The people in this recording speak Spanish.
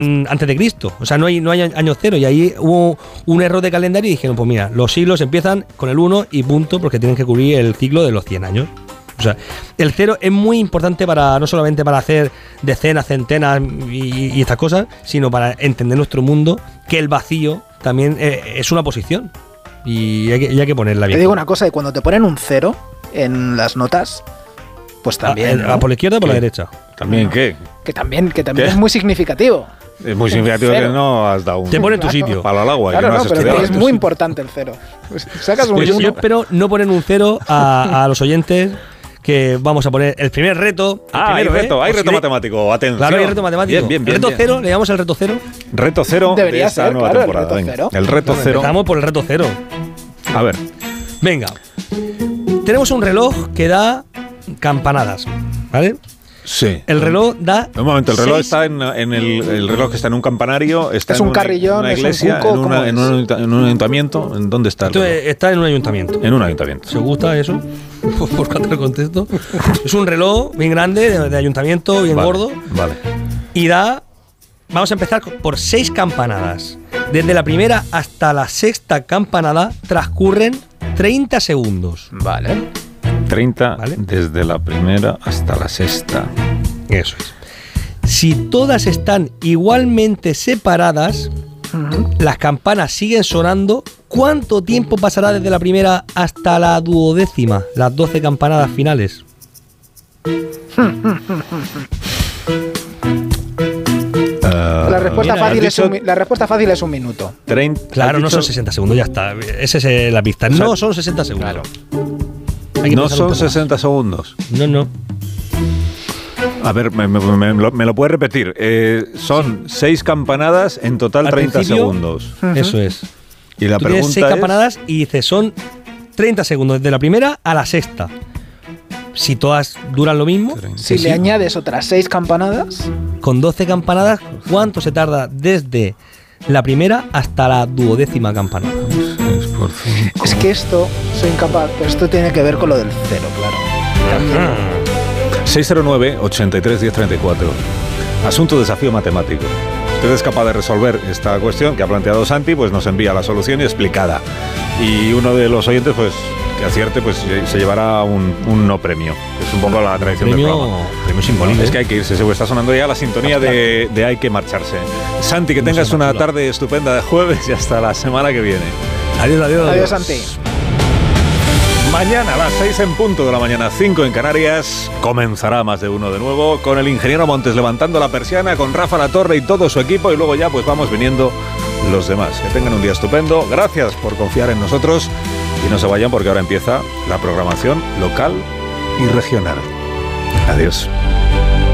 antes de Cristo. O sea, no hay año cero. Y ahí hubo un error de calendario y dijeron, pues mira, los siglos empiezan con el 1 y punto, porque tienen que cubrir el ciclo de los 100 años. O sea, el 0 es muy importante para no solamente para hacer decenas, centenas y estas cosas, sino para entender nuestro mundo, que el vacío también es una posición y hay que ponerla bien. Te digo una cosa, y cuando te ponen un 0 en las notas, pues también, ¿no? ¿Por la izquierda o por la derecha? ¿También qué? Que también es muy significativo. Es muy significativo que no has dado un... Te pone en tu sitio. Palo al agua. Claro, que no has estudiado. pero es muy importante el 0. Pues sacas un Yo espero no poner un 0 a los oyentes, que vamos a poner el primer reto. Hay reto matemático, atención. Claro, hay reto matemático. Bien. Reto 0, le llamamos el reto 0. Reto 0 debería de esta ser, nueva claro, temporada. el reto 0. El reto 0. Empezamos por el reto 0. A ver. Venga. Tenemos un reloj que da campanadas, ¿vale? Sí. El reloj da... Un momento, el reloj 6. está en el reloj que está en un campanario, está Es en un carrillón, una es un iglesia, cuco, en un ayuntamiento. ¿En dónde está el Esto reloj? está en un ayuntamiento. En un ayuntamiento. ¿Se gusta eso? Por cuanto al contexto. Es un reloj bien grande, de ayuntamiento, bien gordo. Vale. Y da... Vamos a empezar por 6 campanadas. Desde la primera hasta la sexta campanada transcurren 30 segundos. Vale. 30 ¿Vale? desde la primera hasta la sexta. Eso es. Si todas están igualmente separadas, las campanas siguen sonando. ¿Cuánto tiempo pasará desde la primera hasta la duodécima? Las 12 campanadas finales. La respuesta fácil es un minuto. 30, Claro, no son 60 segundos, ya está. Esa es la pista. No son 60 segundos. Claro. No son 60 segundos. No. A ver, me lo puedes repetir. Son 6 campanadas, en total Al 30 principio, segundos. Eso es. Y la Tú tienes pregunta 6 es... campanadas y dices, son 30 segundos desde la primera a la sexta. Si todas duran lo mismo, Si le añades otras 6 campanadas, con 12 campanadas, ¿cuánto se tarda desde la primera hasta la duodécima campanada? 6 por 5. es que esto soy incapaz, pero esto tiene que ver con lo del 0, claro. También. 609-83-1034. Asunto desafío matemático. Usted es capaz de resolver esta cuestión que ha planteado Santi, pues nos envía la solución explicada. Y uno de los oyentes, pues que acierte, pues se llevará un no premio. Que es un poco la tradición del programa. Premio simbólico. Es que hay que irse, está sonando ya la sintonía de hay que marcharse. Santi, que tengas una tarde estupenda de jueves y hasta la semana que viene. Adiós. Adiós, Santi. Mañana a las 6 en punto de la mañana, 5 en Canarias, comenzará Más de Uno de nuevo, con el ingeniero Montes levantando la persiana, con Rafa Latorre y todo su equipo, y luego ya pues vamos viniendo los demás. Que tengan un día estupendo, gracias por confiar en nosotros y no se vayan porque ahora empieza la programación local y regional. Adiós.